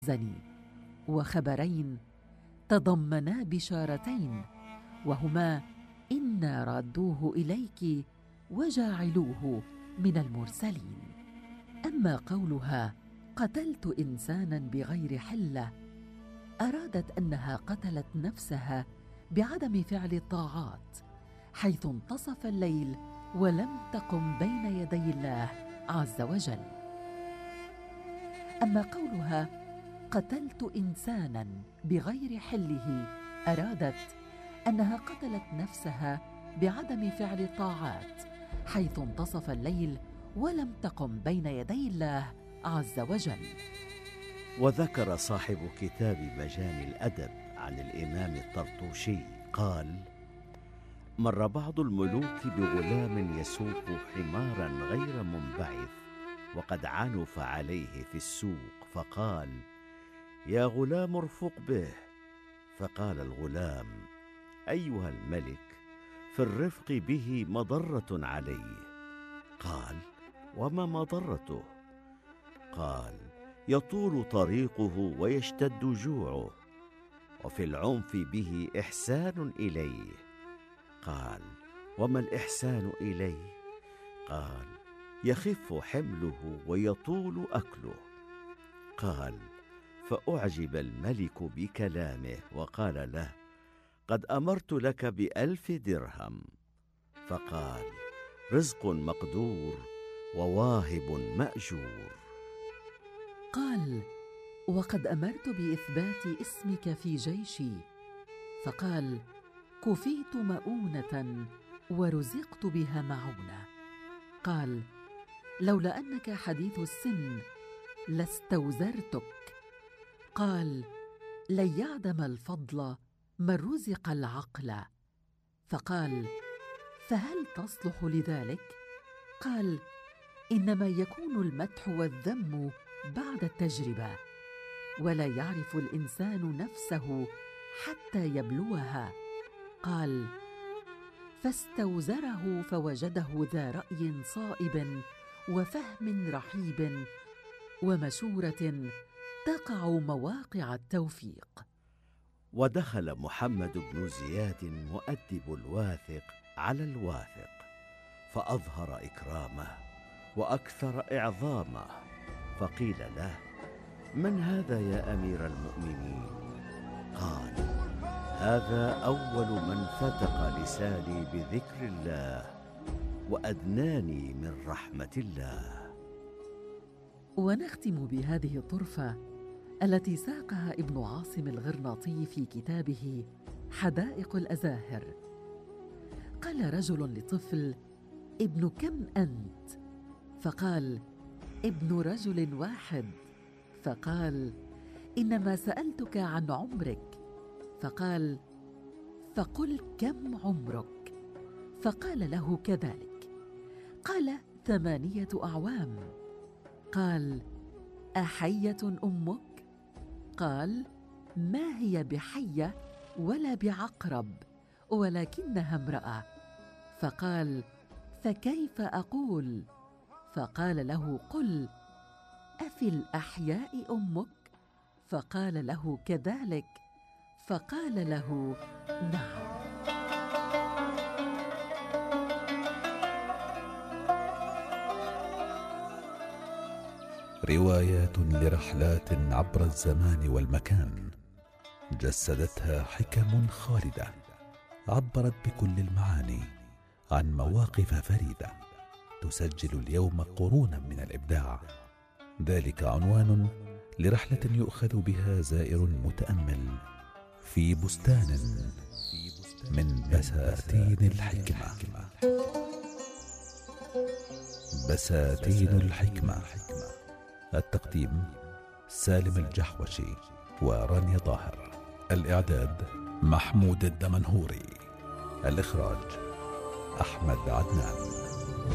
زني، وخبرين تضمنا بشارتين، وهما إنا رادوه إليك وجاعلوه من المرسلين. أما قولها قتلت إنسانا بغير حلة، أرادت أنها قتلت نفسها بعدم فعل الطاعات، حيث انتصف الليل ولم تقم بين يدي الله عز وجل. أما قولها قتلت إنسانا بغير حله، أرادت أنها قتلت نفسها بعدم فعل الطاعات، حيث انتصف الليل ولم تقم بين يدي الله عز وجل. وذكر صاحب كتاب مجاني الأدب عن الإمام الطرطوشي قال: مر بعض الملوك بغلام يسوق حمارا غير منبعث، وقد عنف عليه في السوق، فقال: يا غلام ارفق به. فقال الغلام: أيها الملك، في الرفق به مضرة عليه. قال: وما مضرته؟ قال: يطول طريقه ويشتد جوعه، وفي العنف به إحسان إليه. قال: وما الإحسان إليه؟ قال: يخف حمله ويطول أكله. قال: فأعجب الملك بكلامه وقال له: قد أمرت لك ب1000 درهم. فقال: رزق مقدور وواهب مأجور. قال: وقد أمرت بإثبات اسمك في جيشي. فقال: كفيت مؤونة ورزقت بها معونة. قال: لولا أنك حديث السن لاستوزرتك. قال: لن يعدم الفضل من رزق العقل. فقال: فهل تصلح لذلك؟ قال: إنما يكون المدح والذم بعد التجربة، ولا يعرف الإنسان نفسه حتى يبلوها. قال: فاستوزره فوجده ذا رأي صائب وفهم رحيب ومشورة تقع مواقع التوفيق. ودخل محمد بن زياد مؤدب الواثق على الواثق، فأظهر إكرامه وأكثر إعظامه، فقيل له: من هذا يا أمير المؤمنين؟ قال: هذا أول من فتق لساني بذكر الله وأدناني من رحمة الله. ونختم بهذه الطرفة التي ساقها ابن عاصم الغرناطي في كتابه حدائق الأزاهر. قال رجل لطفل: ابن كم أنت؟ فقال: ابن رجل واحد. فقال: إنما سألتك عن عمرك. فقال: فقل كم عمرك؟ فقال له كذلك. قال: 8 أعوام. قال: أحية أمك؟ قال: ما هي بحية ولا بعقرب، ولكنها امرأة. فقال: فكيف أقول؟ فقال له: قل: أفي الأحياء أمك؟ فقال له كذلك. فقال له: نعم. روايات لرحلات عبر الزمان والمكان، جسدتها حكم خالدة، عبرت بكل المعاني عن مواقف فريدة، تسجل اليوم قرونا من الإبداع. ذلك عنوان لرحلة يؤخذ بها زائر متأمل في بستان من بساتين الحكمة. بساتين الحكمة. التقديم: سالم الجحوشي ورانيا طاهر. الإعداد: محمود الدمنهوري. الإخراج: أحمد عدنان.